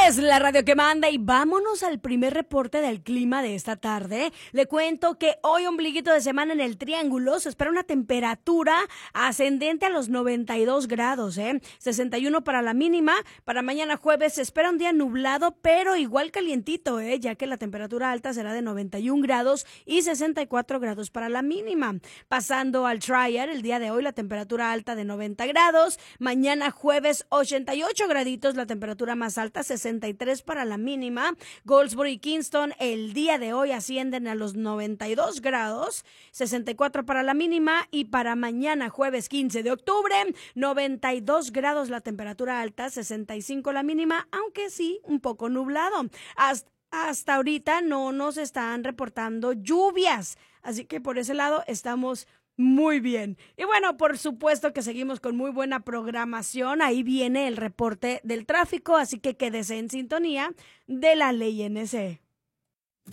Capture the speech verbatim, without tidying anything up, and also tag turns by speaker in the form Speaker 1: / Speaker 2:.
Speaker 1: es la radio que manda y vámonos al primer reporte del clima de esta tarde. Le cuento que hoy, ombliguito de semana en el Triángulo, se espera una temperatura ascendente a los noventa y dos grados, ¿eh? sesenta y uno para la mínima. Para mañana jueves se espera un día nublado, pero igual calientito, ¿eh? Ya que la temperatura alta será de noventa y un grados y sesenta y cuatro grados para la mínima. Pasando al Triad, el día de hoy la temperatura alta de noventa grados. Mañana jueves ochenta y ocho graditos, la temperatura más alta, sesenta y tres para la mínima. Goldsboro y Kingston el día de hoy ascienden a los noventa y dos grados, sesenta y cuatro para la mínima, y para mañana jueves quince de octubre, noventa y dos grados la temperatura alta, sesenta y cinco la mínima, aunque sí un poco nublado. Hasta Hasta ahorita no nos están reportando lluvias, así que por ese lado estamos muy bien. Y bueno, por supuesto que seguimos con muy buena programación. Ahí viene el reporte del tráfico, así que quédese en sintonía de la Ley N C.